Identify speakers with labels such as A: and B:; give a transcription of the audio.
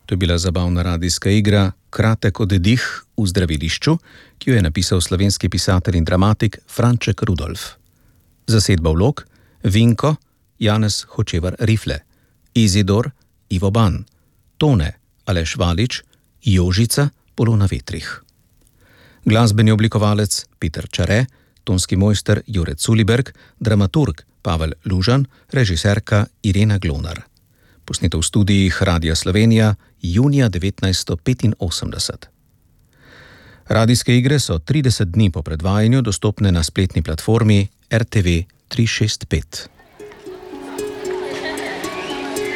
A: To je bila zabavna radijska igra Kratek oddih v zdravilišču, ki jo je napisal slovenski pisatelj in dramatik Franček Rudolf. Zasedba vlog: Vinko Janez Hočevar Rifle, Izidor Ivo Ban, Tone Aleš Valič, Jožica Polona Vetrih. Glasbeni oblikovalec Peter Čare, tonski mojster Jure Culiberg, dramaturg Pavel Lužan, režiserka Irena Glonar. Posneto v studijih Radia Slovenija junija 1985. Radijske igre so 30 dni po predvajanju dostopne na spletni platformi RTV 365.